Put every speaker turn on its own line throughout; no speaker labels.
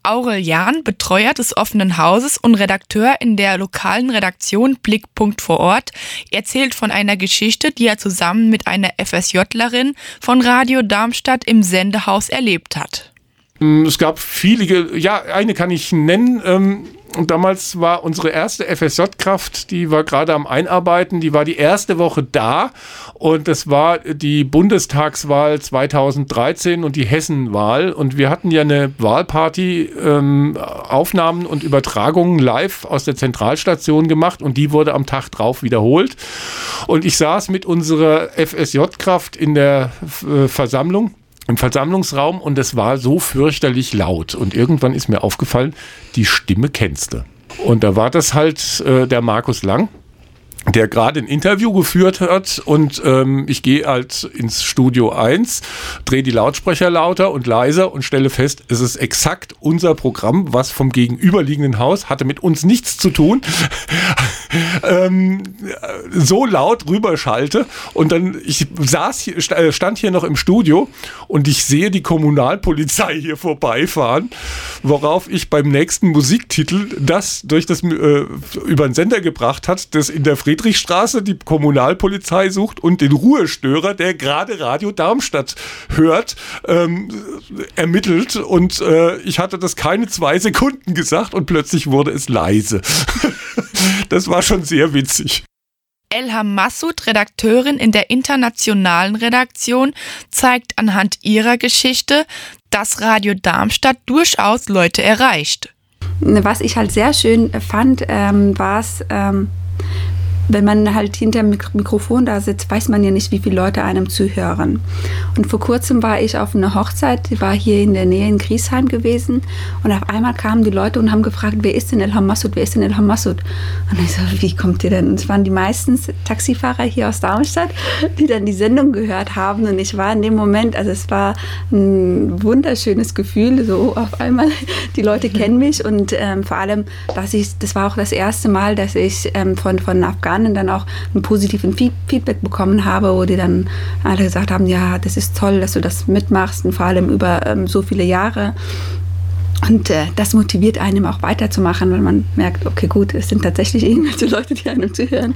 Aurel Jahn, Betreuer des offenen Hauses und Redakteur in der lokalen Redaktion Blickpunkt vor Ort, erzählt von einer Geschichte, die er zusammen mit einer FSJlerin von Radio Darmstadt im Sendehaus erlebt hat.
Es gab viele, eine kann ich nennen. Und damals war unsere erste FSJ-Kraft, die war gerade am Einarbeiten, die war die erste Woche da und das war die Bundestagswahl 2013 und die Hessenwahl und wir hatten ja eine Wahlparty, Aufnahmen und Übertragungen live aus der Zentralstation gemacht und die wurde am Tag drauf wiederholt und ich saß mit unserer FSJ-Kraft in der Versammlung, im Versammlungsraum und es war so fürchterlich laut. Und irgendwann ist mir aufgefallen, die Stimme kennst du. Und da war das halt der Markus Lang, der gerade ein Interview geführt hat und ich gehe halt ins Studio 1, drehe die Lautsprecher lauter und leiser und stelle fest, es ist exakt unser Programm, was vom gegenüberliegenden Haus, hatte mit uns nichts zu tun, so laut rüberschalte und dann, stand hier noch im Studio und ich sehe die Kommunalpolizei hier vorbeifahren, worauf ich beim nächsten Musiktitel das über den Sender gebracht hat, das in der Friedrichstraße die Kommunalpolizei sucht und den Ruhestörer, der gerade Radio Darmstadt hört, ermittelt und ich hatte das keine 2 Sekunden gesagt und plötzlich wurde es leise. Das war schon sehr witzig.
Elham Massoud, Redakteurin in der internationalen Redaktion, zeigt anhand ihrer Geschichte, dass Radio Darmstadt durchaus Leute erreicht.
Was ich halt sehr schön fand, war es, wenn man halt hinter dem Mikrofon da sitzt, weiß man ja nicht, wie viele Leute einem zuhören. Und vor kurzem war ich auf einer Hochzeit, die war hier in der Nähe in Griesheim gewesen und auf einmal kamen die Leute und haben gefragt, wer ist denn Elham Massoud, wer ist denn Elham Massoud? Und ich so, wie kommt ihr denn? Und es waren die meisten Taxifahrer hier aus Darmstadt, die dann die Sendung gehört haben und ich war in dem Moment, also es war ein wunderschönes Gefühl, so auf einmal, die Leute kennen mich und vor allem, das war auch das erste Mal, dass ich von Afghanen dann auch einen positiven Feedback bekommen habe, wo die dann alle gesagt haben, ja, das ist toll, dass du das mitmachst und vor allem über so viele Jahre. Und das motiviert einem auch weiterzumachen, weil man merkt, okay, gut, es sind tatsächlich irgendwelche Leute, die einem zuhören.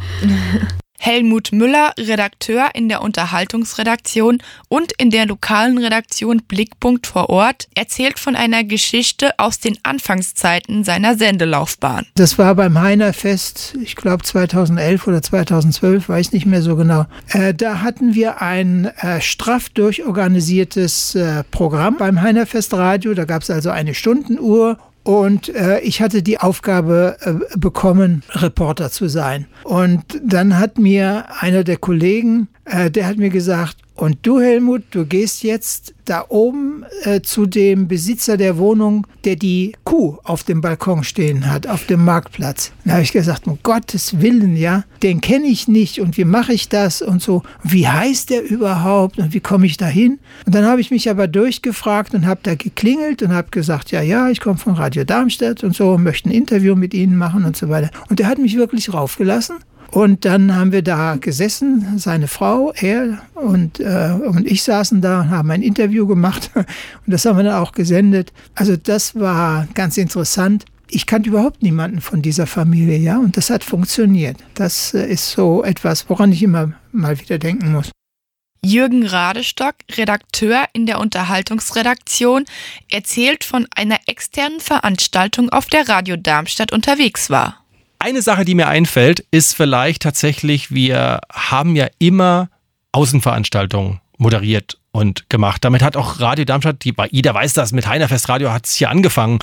Helmut Müller, Redakteur in der Unterhaltungsredaktion und in der lokalen Redaktion Blickpunkt vor Ort, erzählt von einer Geschichte aus den Anfangszeiten seiner Sendelaufbahn.
Das war beim Heinerfest, ich glaube 2011 oder 2012, weiß nicht mehr so genau. Da hatten wir ein straff durchorganisiertes Programm beim Heinerfest Radio. Da gab es also eine Stundenuhr. Und ich hatte die Aufgabe bekommen, Reporter zu sein. Und dann hat mir einer der Kollegen, der hat mir gesagt, und du Helmut, du gehst jetzt da oben zu dem Besitzer der Wohnung, der die Kuh auf dem Balkon stehen hat, auf dem Marktplatz. Da habe ich gesagt, um Gottes Willen, ja, den kenne ich nicht und wie mache ich das und so. Wie heißt der überhaupt und wie komme ich da hin? Und dann habe ich mich aber durchgefragt und habe da geklingelt und habe gesagt, ja, ich komme von Radio Darmstadt und so, möchte ein Interview mit Ihnen machen und so weiter. Und der hat mich wirklich raufgelassen. Und dann haben wir da gesessen, seine Frau, er und ich saßen da und haben ein Interview gemacht. Und das haben wir dann auch gesendet. Also das war ganz interessant. Ich kannte überhaupt niemanden von dieser Familie, ja, und das hat funktioniert. Das ist so etwas, woran ich immer mal wieder denken muss.
Jürgen Radestock, Redakteur in der Unterhaltungsredaktion, erzählt von einer externen Veranstaltung, auf der Radio Darmstadt unterwegs war.
Eine Sache, die mir einfällt, ist vielleicht tatsächlich, wir haben ja immer Außenveranstaltungen moderiert und gemacht. Damit hat auch Radio Darmstadt, jeder weiß das, mit Heinerfest Radio hat es hier angefangen.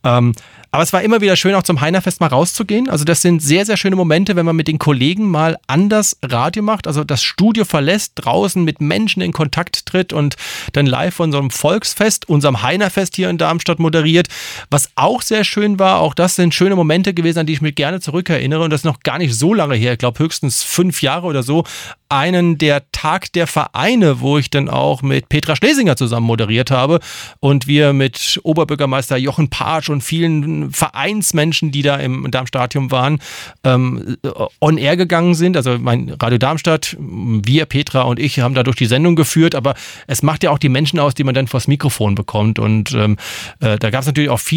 Aber es war immer wieder schön, auch zum Heinerfest mal rauszugehen. Also das sind sehr, sehr schöne Momente, wenn man mit den Kollegen mal anders Radio macht, also das Studio verlässt, draußen mit Menschen in Kontakt tritt und dann live von so einem Volksfest, unserem Heinerfest hier in Darmstadt moderiert. Was auch sehr schön war, auch das sind schöne Momente gewesen, an die ich mich gerne zurückerinnere und das ist noch gar nicht so lange her, ich glaube höchstens 5 Jahre oder so, einen der Tag der Vereine, wo ich dann auch mit Petra Schlesinger zusammen moderiert habe und wir mit Oberbürgermeister Jochen Patsch und vielen Vereinsmenschen, die da im Darmstadium waren, on air gegangen sind. Also mein Radio Darmstadt, wir, Petra und ich, haben da durch die Sendung geführt, aber es macht ja auch die Menschen aus, die man dann vors Mikrofon bekommt und da gab es natürlich auch